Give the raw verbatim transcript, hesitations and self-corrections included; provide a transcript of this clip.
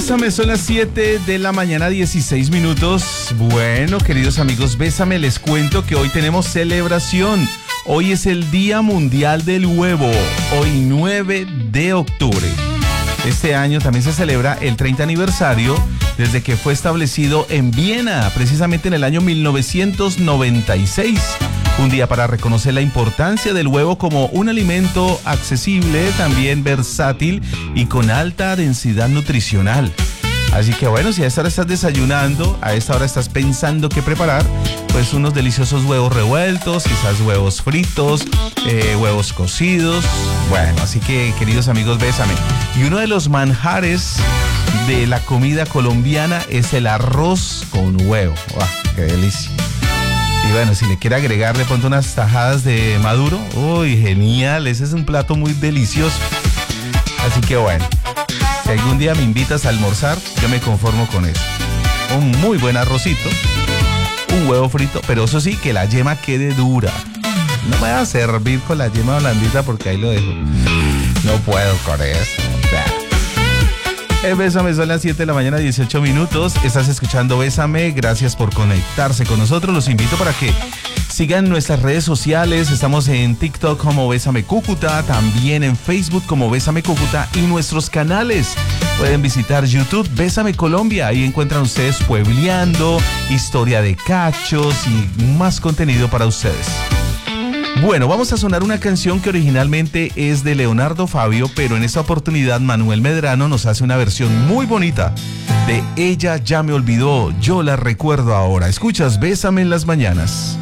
Bésame, son las siete de la mañana, dieciséis minutos. Bueno, queridos amigos, Bésame, les cuento que hoy tenemos celebración. Hoy es el Día Mundial del Huevo, hoy nueve de octubre. Este año también se celebra el treinta aniversario desde que fue establecido en Viena, precisamente en el año mil novecientos noventa y seis. Un día para reconocer la importancia del huevo como un alimento accesible, también versátil y con alta densidad nutricional. Así que bueno, si a esta hora estás desayunando, a esta hora estás pensando qué preparar, pues unos deliciosos huevos revueltos, quizás huevos fritos, eh, huevos cocidos. Bueno, así que queridos amigos, Bésame. Y uno de los manjares de la comida colombiana es el arroz con huevo. ¡Wow! ¡Qué delicia! Y bueno, si le quiere agregar de pronto unas tajadas de maduro, uy, genial, ese es un plato muy delicioso. Así que bueno, si algún día me invitas a almorzar, yo me conformo con eso. Un muy buen arrocito, un huevo frito, pero eso sí, que la yema quede dura. No me va a servir con la yema blandita porque ahí lo dejo. No puedo con eso. Eh, Bésame, son las siete de la mañana, dieciocho minutos. Estás escuchando Bésame. Gracias por conectarse con nosotros. Los invito para que sigan nuestras redes sociales. Estamos en TikTok como Bésame Cúcuta, también en Facebook como Bésame Cúcuta y nuestros canales. Pueden visitar YouTube Bésame Colombia. Ahí encuentran ustedes puebleando, historia de cachos y más contenido para ustedes. Bueno, vamos a sonar una canción que originalmente es de Leonardo Fabio, pero en esta oportunidad Manuel Medrano nos hace una versión muy bonita de Ella ya me olvidó, yo la recuerdo ahora. Escuchas Bésame en las mañanas.